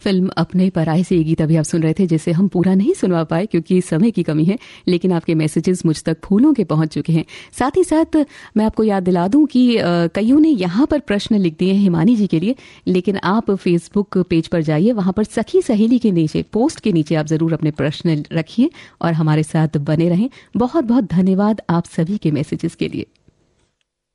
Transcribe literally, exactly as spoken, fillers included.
Film अपने पराये से ये गीत अभी आप सुन रहे थे, जिसे हम पूरा नहीं सुनवा पाए क्योंकि समय की कमी है, लेकिन आपके मैसेजेस मुझ तक फूलों के पहुंच चुके हैं। साथ ही साथ मैं आपको याद दिला दूं कि कईयों ने यहाँ पर प्रश्न लिख दिए हैं हिमानी जी के लिए, लेकिन आप फेसबुक पेज पर जाइए, वहां पर सखी सहेली के नीचे पोस्ट के नीचे आप जरूर अपने प्रश्न रखिए और हमारे साथ बने रहें। बहुत बहुत धन्यवाद आप सभी के मैसेजेस के लिए।